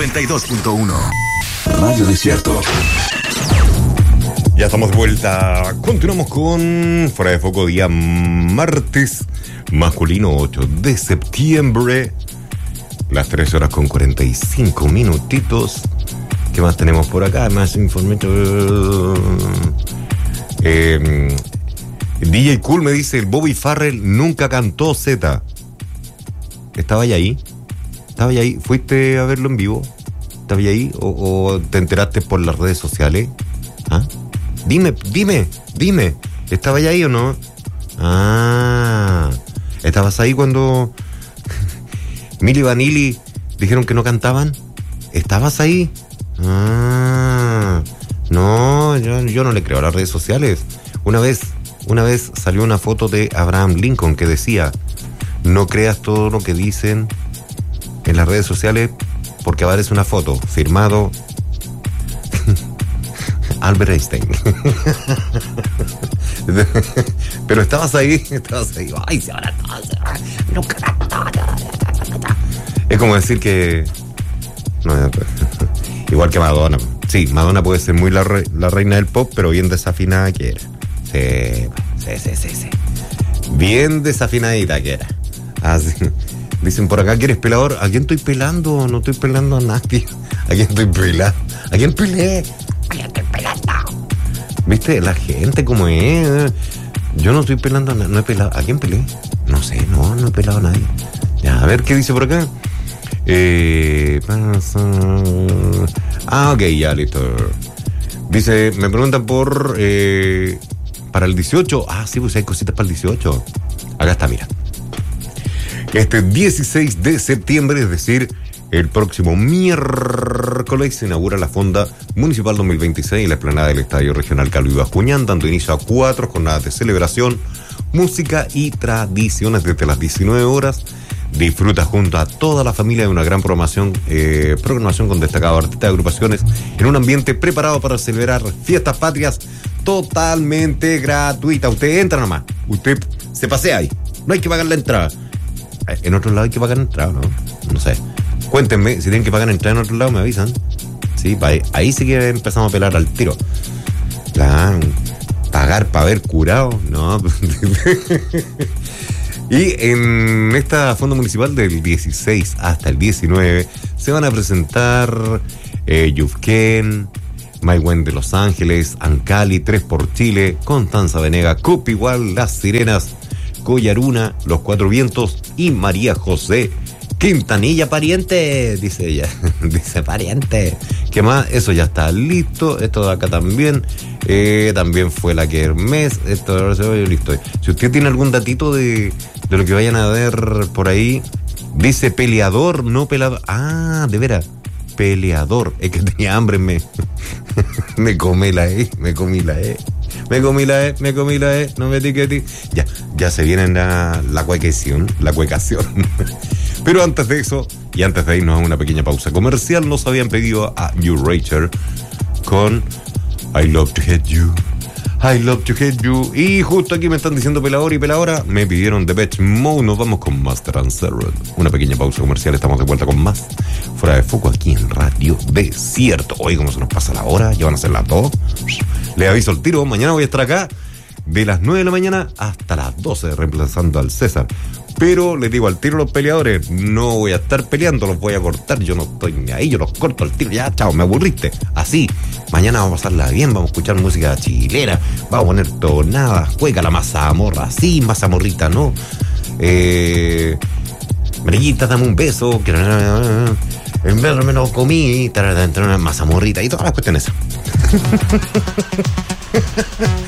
92.1 Radio Desierto. Ya estamos de vuelta. Continuamos con Fuera de Foco, día martes masculino 8 de septiembre. Las 3 horas con 45 minutitos. ¿Qué más tenemos por acá? Más información. DJ Cool me dice, el Bobby Farrell nunca cantó Z. ¿Estaba ahí? ¿Fuiste a verlo en vivo? ¿Estaba ahí? ¿O te enteraste por las redes sociales? ¿Ah? Dime. ¿Estaba ahí o no? Ah, ¿estabas ahí cuando Milli Vanilli dijeron que no cantaban? ¿Estabas ahí? Ah, no, yo no le creo a las redes sociales. Una vez salió una foto de Abraham Lincoln que decía: no creas todo lo que dicen en las redes sociales, porque aparece una foto firmado Albert Einstein. Pero estabas ahí. Ay, se ahora nunca. Es como decir que no, igual que Madonna. Sí, Madonna puede ser muy la reina del pop, pero bien desafinada que era. Sí. Bien desafinadita que era. Así. Dicen por acá que eres pelador. ¿A quién estoy pelando? No estoy pelando a nadie. ¿A quién estoy pelando? ¿A quién peleé? ¿Viste? La gente como es. Yo no estoy pelando a nadie. No he pelado. ¿A quién peleé? No sé, no he pelado a nadie. Ya, a ver qué dice por acá. Ok, ya, listo. Dice, me preguntan por para el 18. Ah, sí, pues hay cositas para el 18. Acá está, mira. Este 16 de septiembre, es decir, el próximo miércoles, se inaugura la Fonda Municipal 2026 en la explanada del Estadio Regional Calvo Bascuñán, dando inicio a 4 jornadas de celebración, música y tradiciones desde las 19 horas. Disfruta junto a toda la familia de una gran programación con destacados artistas de agrupaciones en un ambiente preparado para celebrar fiestas patrias totalmente gratuita. Usted entra nomás, usted se pasea ahí, no hay que pagar la entrada. En otro lado hay que pagar entrada, ¿no? No sé. Cuéntenme, si tienen que pagar entrada en otro lado, me avisan. Sí, ahí sí que empezamos a pelar al tiro. Claro, pagar para haber curado, no. Y en esta Fonda Municipal del 16 hasta el 19 se van a presentar Yufken, Maywen de Los Ángeles, Ancali, 3 por Chile, Constanza Venega, Cup igual, Las Sirenas, Collaruna, Los Cuatro Vientos y María José Quintanilla, pariente, dice ella. Dice pariente. ¿Qué más? Eso ya está listo. Esto de acá también. También fue la Kermés. Esto ahora se ve listo. Si usted tiene algún datito de lo que vayan a ver por ahí, dice peleador, no pelador. Ah, de veras. Peleador. Es que tenía hambre, me comí la E. No me etiqueté. Ya se viene la cuecación. Pero antes de eso, y antes de irnos a una pequeña pausa comercial, nos habían pedido a You Racher con I Love to Hate You. Y justo aquí me están diciendo pelador y peladora, me pidieron Depeche Mode. Nos vamos con Master and Servant. Una pequeña pausa comercial, estamos de vuelta con más Fuera de Foco aquí en Radio Desierto. Oye, cómo se nos pasa la hora, ya van a ser las 2. Les aviso el tiro, mañana voy a estar acá de las 9 de la mañana hasta las 12, reemplazando al César. Pero les digo al tiro a los peleadores, no voy a estar peleando, los voy a cortar, yo no estoy ni ahí, yo los corto al tiro, ya, chao, me aburriste. Así, mañana vamos a pasarla bien, vamos a escuchar música chilena, vamos a poner tonadas, juega la mazamorra, sí, mazamorrita, ¿no? Marillita, dame un beso, que el beso me lo comí, mazamorrita y todas las cuestiones.